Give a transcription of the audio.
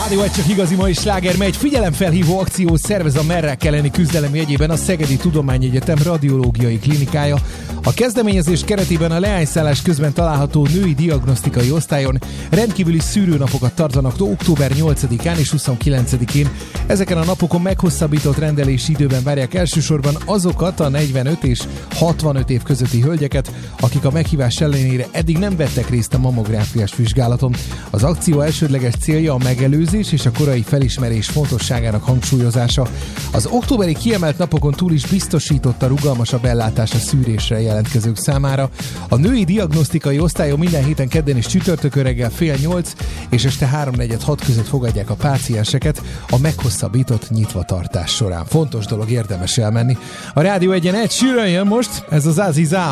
Rádió egy csak igazi mai sláger megy. Figyelemfelhívó akció szervez a merrák elleni küzdelem jegyében a Szegedi Tudományegyetem radiológiai klinikája. A kezdeményezés keretében a leányszállás közben található női diagnosztikai osztályon rendkívüli szűrőnapokat tartanak október 8-án és 29-én. Ezeken a napokon meghosszabbított rendelési időben várják elsősorban azokat a 45 és 65 év közötti hölgyeket, akik a meghívás ellenére eddig nem vettek részt a mammográfiás vizsgálaton. Az akció elsődleges célja a megelőzés és a korai felismerés fontosságának hangsúlyozása. Az októberi kiemelt napokon túl is biztosította rugalmasabb ellátás a szűrésre jelentkezők számára. A női diagnosztikai osztályon minden héten kedden és csütörtökön reggel 7:30 és este 3:45 között fogadják a pácienseket a meghosszabbított nyitvatartás során. Fontos dolog, érdemes elmenni. A Rádió Egyen Ed Sheeran jön most, ez az Azizá.